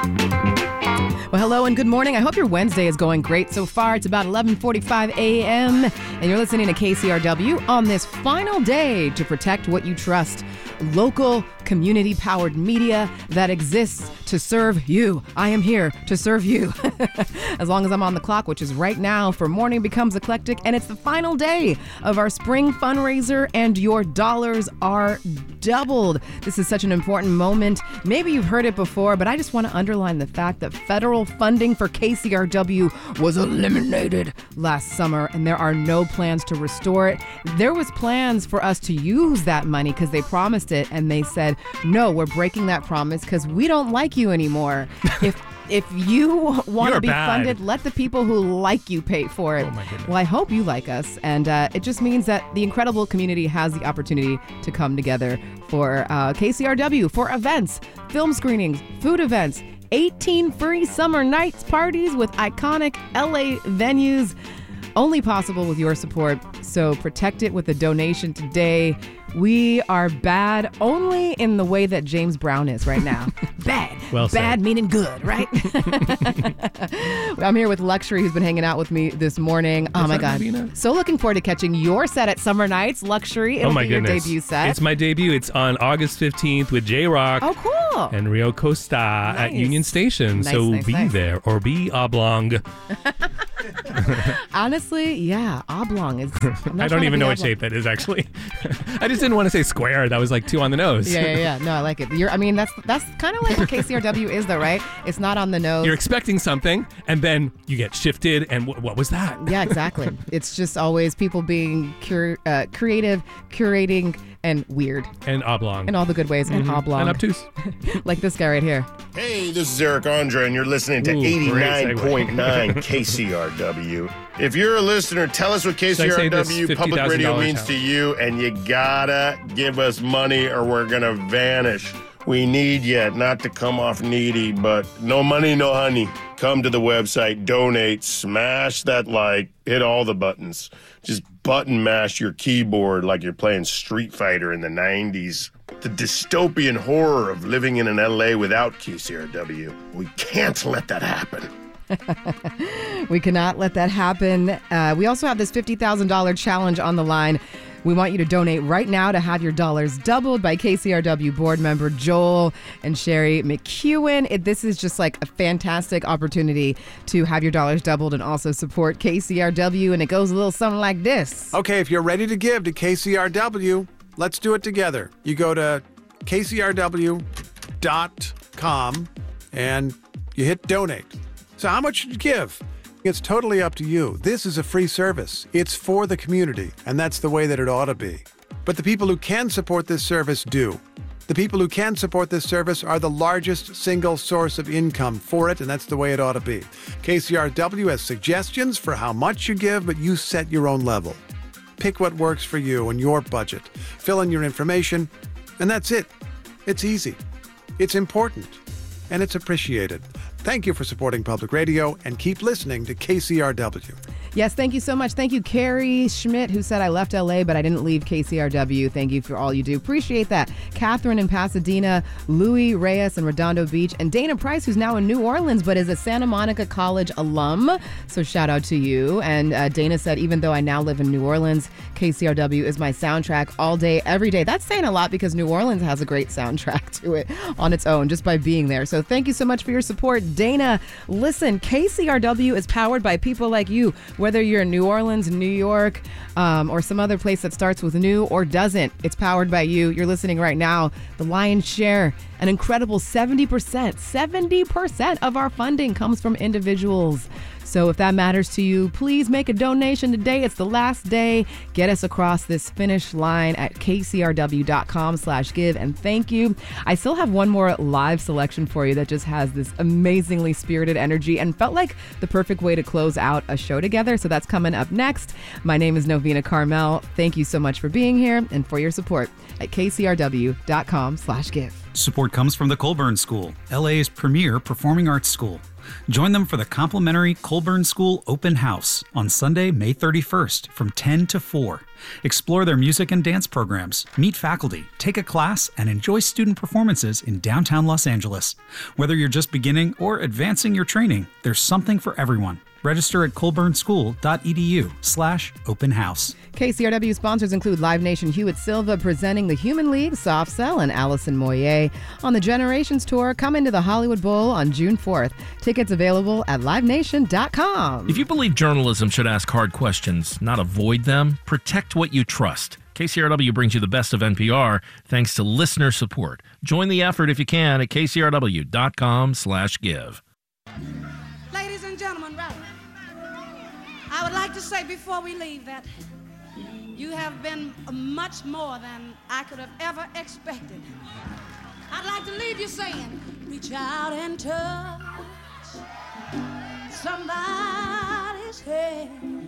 Well, hello and good morning. I hope your Wednesday is going great so far. It's about 11:45 a.m. and you're listening to KCRW on this final day to protect what you trust. Local, community-powered media that exists to serve you. I am here to serve you. As long as I'm on the clock, which is right now for Morning Becomes Eclectic, and it's the final day of our spring fundraiser, and your dollars are doubled. This is such an important moment. Maybe you've heard it before, but I just want to underline the fact that federal funding for KCRW was eliminated last summer, and there are no plans to restore it. There was plans for us to use that money because they promised it, and they said, no, we're breaking that promise because we don't like you anymore. If you want to be funded, let the people who like you pay for it. Oh my goodness. Well, I hope you like us. And it just means that the incredible community has the opportunity to come together for KCRW, for events, film screenings, food events, 18 free summer nights parties with iconic LA venues. Only possible with your support. So protect it with a donation today. We are bad only in the way that James Brown is right now. Bad. Well bad said. meaning good, right? I'm here with Luxury, who's been hanging out with me this morning. Oh my God. Navina? So looking forward to catching your set at Summer Nights. Luxury, it'll Oh my be goodness. your debut set. It's my debut. It's on August 15th with J-Rock Oh, cool. and Rio Costa at Union Station. Nice, so nice, be nice. there or be oblong. Honestly, yeah, oblong is. I don't even know what shape that is, actually. I just didn't want to say square. That was like too on the nose. Yeah. No, I like it. That's kind of like what KCRW is, though, right? It's not on the nose. You're expecting something, and then you get shifted, and what was that? Yeah, exactly. It's just always people being creative, curating, and weird. And oblong. In all the good ways, and oblong. And obtuse. Like this guy right here. Hey, this is Eric Andre, and you're listening to Ooh, great 89.9 KCRW. If you're a listener, tell us what Should I say this KCRW public $50,000 radio means challenge? to you, and you gotta give us money or we're gonna vanish. We need you, not to come off needy, but no money, no honey. Come to the website, donate, smash that like, hit all the buttons. Just button mash your keyboard like you're playing Street Fighter in the 90s. The dystopian horror of living in an LA without KCRW. We can't let that happen. We cannot let that happen. We also have this $50,000 challenge on the line. We want you to donate right now to have your dollars doubled by KCRW board member Joel and Sherry McEwen. This is just like a fantastic opportunity to have your dollars doubled and also support KCRW. And it goes a little something like this. Okay, if you're ready to give to KCRW, let's do it together. You go to kcrw.com and you hit donate. So how much should you give? It's totally up to you. This is a free service. It's for the community, and that's the way that it ought to be. But the people who can support this service do. The people who can support this service are the largest single source of income for it, and that's the way it ought to be. KCRW has suggestions for how much you give, but you set your own level. Pick what works for you and your budget. Fill in your information, and that's it. It's easy. It's important, and it's appreciated. Thank you for supporting public radio, and keep listening to KCRW. Yes, thank you so much. Thank you, Carrie Schmidt, who said, I left LA, but I didn't leave KCRW. Thank you for all you do. Appreciate that. Catherine in Pasadena, Louis Reyes in Redondo Beach, and Dana Price, who's now in New Orleans, but is a Santa Monica College alum. So shout out to you. And Dana said, even though I now live in New Orleans, KCRW is my soundtrack all day, every day. That's saying a lot because New Orleans has a great soundtrack to it on its own, just by being there. So thank you so much for your support, Dana. Listen, KCRW is powered by people like you. Whether you're in New Orleans, New York, or some other place that starts with new or doesn't, it's powered by you. You're listening right now. The lion's share, an incredible 70% of our funding comes from individuals. So if that matters to you, please make a donation today. It's the last day. Get us across this finish line at kcrw.com/give. And thank you. I still have one more live selection for you that just has this amazingly spirited energy and felt like the perfect way to close out a show together. So that's coming up next. My name is Novena Carmel. Thank you so much for being here and for your support at kcrw.com/give. Support comes from the Colburn School, LA's premier performing arts school. Join them for the complimentary Colburn School Open House on Sunday, May 31st from 10 to 4. Explore their music and dance programs, meet faculty, take a class, and enjoy student performances in downtown Los Angeles. Whether you're just beginning or advancing your training, there's something for everyone. Register at colburnschool.edu/open house. KCRW sponsors include Live Nation Hewitt Silva presenting the Human League, Soft Cell, and Allison Moyer on the Generations Tour coming to the Hollywood Bowl on June 4th. Tickets available at livenation.com. If you believe journalism should ask hard questions, not avoid them, protect what you trust. KCRW brings you the best of NPR thanks to listener support. Join the effort if you can at kcrw.com/give. Ladies and gentlemen, I would like to say before we leave that you have been much more than I could have ever expected. I'd like to leave you saying, reach out and touch somebody's hand.